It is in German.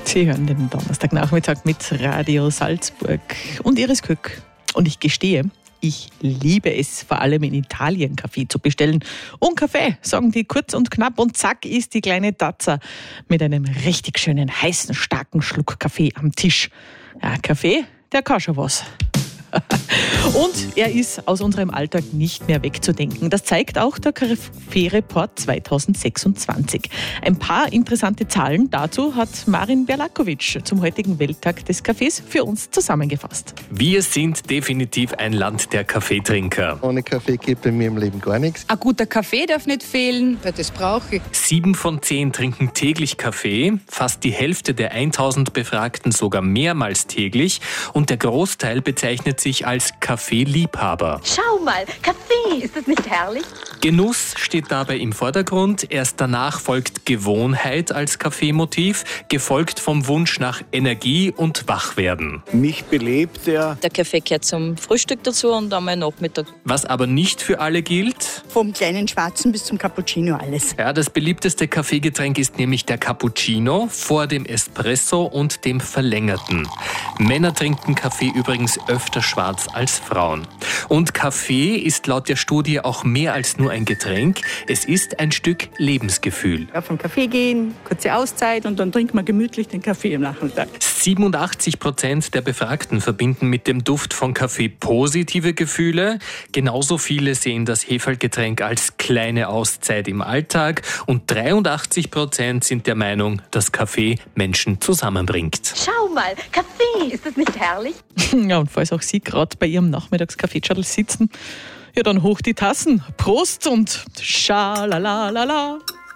Sie hören den Donnerstagnachmittag mit Radio Salzburg und Iris Köck. Und ich gestehe, ich liebe es, vor allem in Italien Kaffee zu bestellen. Und Kaffee, sagen die kurz und knapp, und zack ist die kleine Tazza mit einem richtig schönen, heißen, starken Schluck Kaffee am Tisch. Ja, Kaffee, der kann schon was. Und er ist aus unserem Alltag nicht mehr wegzudenken. Das zeigt auch der Kaffee-Report 2026. Ein paar interessante Zahlen dazu hat Marin Berlakovic zum heutigen Welttag des Kaffees für uns zusammengefasst. Wir sind definitiv ein Land der Kaffeetrinker. Ohne Kaffee geht bei mir im Leben gar nichts. Ein guter Kaffee darf nicht fehlen. Ja, das brauche ich. 7 von 10 trinken täglich Kaffee, fast die Hälfte der 1000 Befragten sogar mehrmals täglich und der Großteil bezeichnet sich als Kaffeeliebhaber. Schau mal, Kaffee, ist das nicht herrlich? Genuss steht dabei im Vordergrund, erst danach folgt Gewohnheit als Kaffeemotiv, gefolgt vom Wunsch nach Energie und Wachwerden. Mich belebt er. Der Kaffee gehört zum Frühstück dazu und einmal Nachmittag. Was aber nicht für alle gilt: Vom kleinen Schwarzen bis zum Cappuccino alles. Ja, das beliebteste Kaffeegetränk ist nämlich der Cappuccino vor dem Espresso und dem verlängerten. Männer trinken Kaffee übrigens öfter schwarz als Frauen. Und Kaffee ist laut der Studie auch mehr als nur ein Getränk. Es ist ein Stück Lebensgefühl. Auf den Kaffee gehen, kurze Auszeit und dann trinkt man gemütlich den Kaffee am Nachmittag. 87% der Befragten verbinden mit dem Duft von Kaffee positive Gefühle. Genauso viele sehen das Hefegetränk als kleine Auszeit im Alltag. Und 83% sind der Meinung, dass Kaffee Menschen zusammenbringt. Schau mal, Kaffee, ist das nicht herrlich? Ja, und falls auch Sie gerade bei Ihrem Nachmittagskaffeeschattel sitzen, ja, dann hoch die Tassen. Prost und Schalalalala.